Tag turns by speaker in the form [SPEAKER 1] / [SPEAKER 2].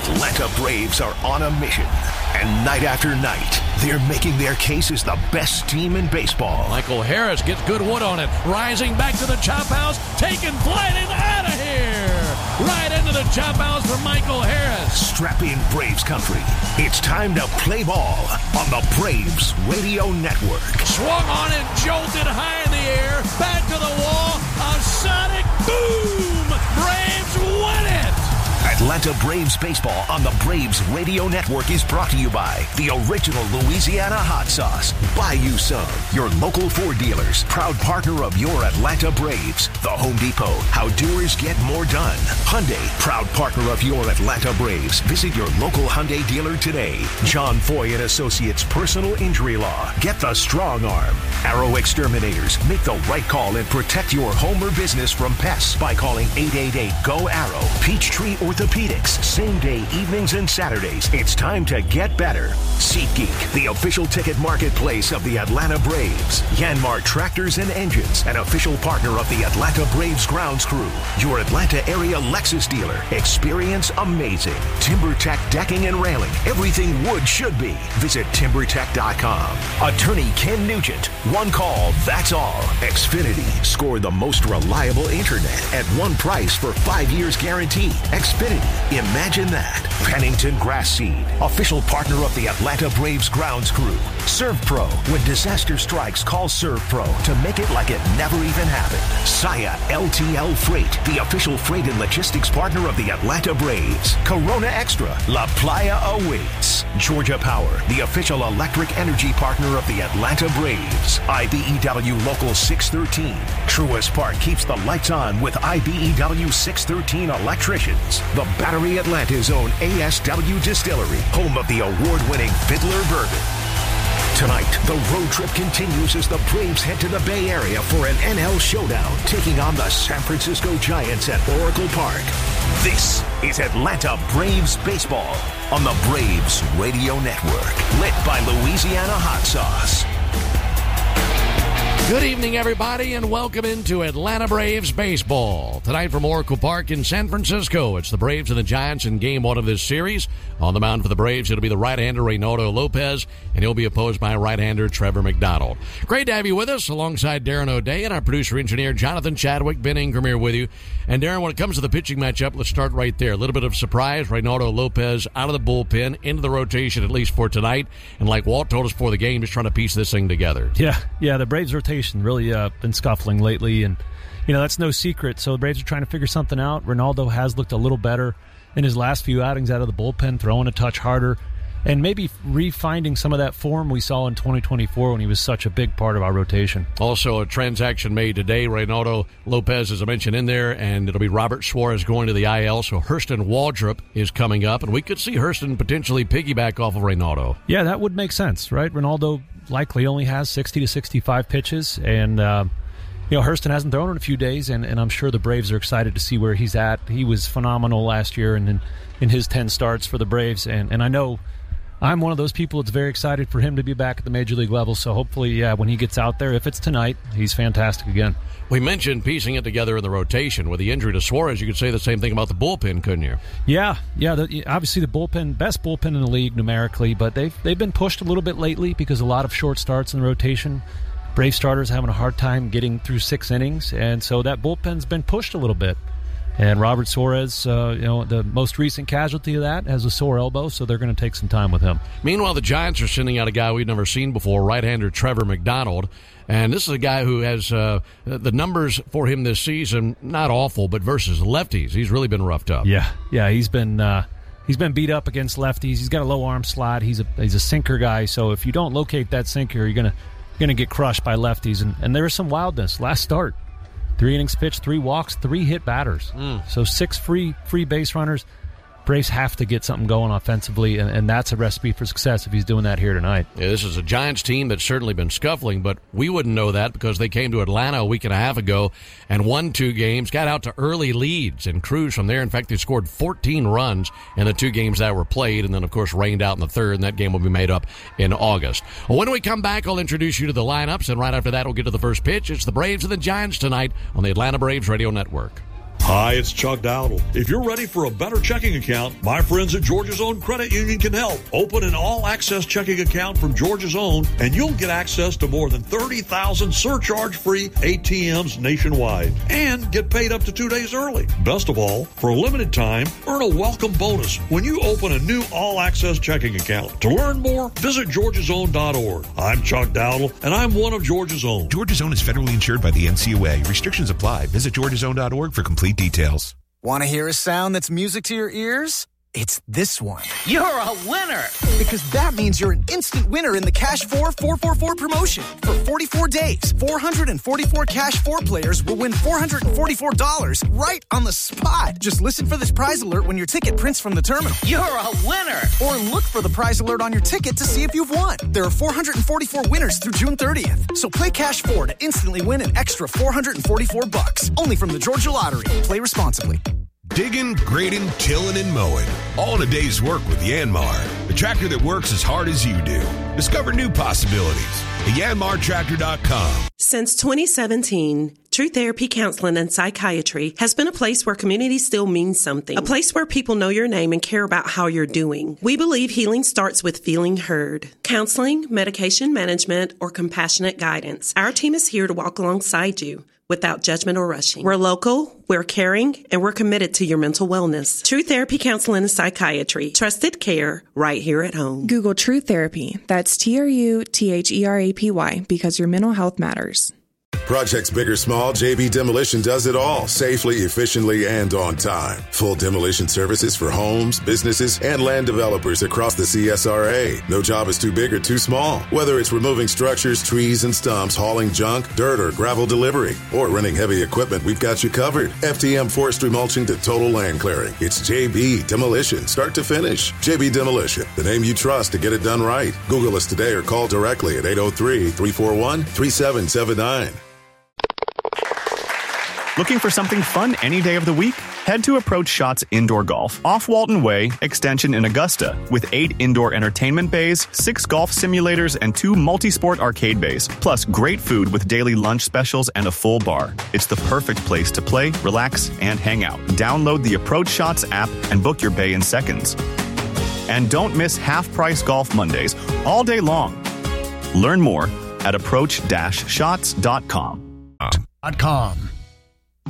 [SPEAKER 1] Atlanta Braves are on a mission. And night after night, they're making their case as the best team in baseball.
[SPEAKER 2] Michael Harris gets good wood on it. Rising back to the chop house. Taking flight and out of here. Right into the chop house for Michael Harris.
[SPEAKER 1] Strap in, Braves country. It's time to play ball on the Braves Radio Network.
[SPEAKER 2] Swung on and jolted high in the air. Back to the wall. A sonic boom. Braves win it.
[SPEAKER 1] Atlanta Braves baseball on the Braves Radio Network is brought to you by the original Louisiana hot sauce. Buy you some. Your local Ford dealers, proud partner of your Atlanta Braves. The Home Depot, how doers get more done. Hyundai, proud partner of your Atlanta Braves. Visit your local Hyundai dealer today. John Foy and Associates Personal Injury Law. Get the strong arm. Arrow Exterminators. Make the right call and protect your home or business from pests by calling 888-GO-ARROW. Peachtree Orthopedics. Same day, evenings and Saturdays. It's time to get better. SeatGeek, the official ticket marketplace of the Atlanta Braves. Yanmar Tractors and Engines, an official partner of the Atlanta Braves grounds crew. Your Atlanta area Lexus dealer. Experience amazing. TimberTech Decking and Railing. Everything wood should be. Visit TimberTech.com. Attorney Ken Nugent. One call, that's all. Xfinity. Score the most reliable internet at one price for 5 years guaranteed. Xfinity. Imagine that. Pennington Grass Seed. Official partner of the Atlanta Braves grounds crew. ServPro. When disaster strikes, call ServPro to make it like it never even happened. Saya LTL Freight. The official freight and logistics partner of the Atlanta Braves. Corona Extra. La Playa awaits. Georgia Power. The official electric energy partner of the Atlanta Braves. IBEW Local 613. Truist Park keeps the lights on with IBEW 613 electricians. The Battery Atlanta's own ASW Distillery, home of the award-winning Fiddler Bourbon. Tonight, the road trip continues as the Braves head to the Bay Area for an NL showdown, taking on the San Francisco Giants at Oracle Park. This is Atlanta Braves baseball on the Braves Radio Network, lit by Louisiana hot sauce.
[SPEAKER 2] Good evening, everybody, and welcome into Atlanta Braves baseball. Tonight from Oracle Park in San Francisco, it's the Braves and the Giants in Game 1 of this series. On the mound for the Braves, it'll be the right-hander Reynaldo Lopez, and he'll be opposed by right-hander Trevor McDonald. Great to have you with us, alongside Darren O'Day and our producer-engineer Jonathan Chadwick. Ben Ingram here with you. And Darren, when it comes to the pitching matchup, let's start right there. A little bit of surprise, Reynaldo Lopez out of the bullpen, into the rotation at least for tonight. And like Walt told us before the game, just trying to piece this thing together.
[SPEAKER 3] Yeah, the Braves rotation really been scuffling lately, and that's no secret. So the Braves are trying to figure something out. Reynaldo has looked a little better in his last few outings out of the bullpen, throwing a touch harder, and maybe refinding some of that form we saw in 2024 when he was such a big part of our rotation.
[SPEAKER 2] Also, a transaction made today. Reynaldo Lopez, as I mentioned, in there, and it'll be Robert Suarez going to the IL. So Hurston Waldrop is coming up, and we could see Hurston potentially piggyback off of Reynaldo.
[SPEAKER 3] Yeah, that would make sense, right? Reynaldo likely only has 60 to 65 pitches, and Hurston hasn't thrown in a few days, and I'm sure the Braves are excited to see where he's at. He was phenomenal last year and in his 10 starts for the Braves, and I know I'm one of those people that's very excited for him to be back at the Major League level, so hopefully, when he gets out there, if it's tonight, he's fantastic again.
[SPEAKER 2] We mentioned piecing it together in the rotation. With the injury to Suarez, you could say the same thing about the bullpen, couldn't you?
[SPEAKER 3] Yeah. Obviously the bullpen, best bullpen in the league numerically, but they've been pushed a little bit lately because a lot of short starts in the rotation. Brave starters having a hard time getting through 6 innings, and so that bullpen's been pushed a little bit. And Robert Suarez, the most recent casualty of that, has a sore elbow, so they're going to take some time with him.
[SPEAKER 2] Meanwhile, the Giants are sending out a guy we've never seen before, right-hander Trevor McDonald. And this is a guy who has the numbers for him this season, not awful, but versus lefties, he's really been roughed up.
[SPEAKER 3] Yeah, he's been beat up against lefties. He's got a low arm slide. He's a sinker guy, so if you don't locate that sinker, you're gonna get crushed by lefties. And there was some wildness last start. 3 innings pitched, 3 walks, 3 hit batters. So 6 free base runners. Braves have to get something going offensively, and that's a recipe for success if he's doing that here tonight.
[SPEAKER 2] Yeah, this is a Giants team that's certainly been scuffling, but we wouldn't know that because they came to Atlanta a week and a half ago and won 2 games, got out to early leads, and cruised from there. In fact, they scored 14 runs in the 2 games that were played, and then, of course, rained out in the 3rd, and that game will be made up in August. Well, when we come back, I'll introduce you to the lineups, and right after that, we'll get to the first pitch. It's the Braves and the Giants tonight on the Atlanta Braves Radio Network.
[SPEAKER 4] Hi, it's Chuck Dowdle. If you're ready for a better checking account, my friends at Georgia's Own Credit Union can help. Open an all-access checking account from Georgia's Own, and you'll get access to more than 30,000 surcharge-free ATMs nationwide, and get paid up to 2 days early. Best of all, for a limited time, earn a welcome bonus when you open a new all-access checking account. To learn more, visit georgiasown.org. I'm Chuck Dowdle, and I'm one of Georgia's Own.
[SPEAKER 5] Georgia's Own is federally insured by the NCUA. Restrictions apply. Visit georgiasown.org for complete details.
[SPEAKER 6] Want to hear a sound that's music to your ears? It's this one.
[SPEAKER 7] You're a winner!
[SPEAKER 6] Because that means you're an instant winner in the Cash 4 444 promotion. For 44 days, 444 Cash 4 players will win $444 right on the spot. Just listen for this prize alert when your ticket prints from the terminal.
[SPEAKER 7] You're a winner!
[SPEAKER 6] Or look for the prize alert on your ticket to see if you've won. There are 444 winners through June 30th. So play Cash 4 to instantly win an extra $444. Only from the Georgia Lottery. Play responsibly.
[SPEAKER 5] Digging, grading, tilling, and mowing. All in a day's work with Yanmar, the tractor that works as hard as you do. Discover new possibilities at yanmartractor.com.
[SPEAKER 8] Since 2017, True Therapy Counseling and Psychiatry has been a place where community still means something. A place where people know your name and care about how you're doing. We believe healing starts with feeling heard. Counseling, medication management, or compassionate guidance. Our team is here to walk alongside you without judgment or rushing. We're local, we're caring, and we're committed to your mental wellness. True Therapy Counseling and Psychiatry. Trusted care right here at home.
[SPEAKER 9] Google True Therapy. That's TRUTHERAPY, because your mental health matters.
[SPEAKER 10] Projects big or small, JB Demolition does it all safely, efficiently, and on time. Full demolition services for homes, businesses, and land developers across the CSRA. No job is too big or too small. Whether it's removing structures, trees, and stumps, hauling junk, dirt, or gravel delivery, or renting heavy equipment, we've got you covered. FTM forestry mulching to total land clearing. It's JB Demolition, start to finish. JB Demolition, the name you trust to get it done right. Google us today or call directly at 803-341-3779.
[SPEAKER 11] Looking for something fun any day of the week? Head to Approach Shots Indoor Golf off Walton Way, Extension in Augusta, with 8 indoor entertainment bays, 6 golf simulators, and 2 multi-sport arcade bays, plus great food with daily lunch specials and a full bar. It's the perfect place to play, relax, and hang out. Download the Approach Shots app and book your bay in seconds. And don't miss half-price Golf Mondays all day long. Learn more at approach-shots.com.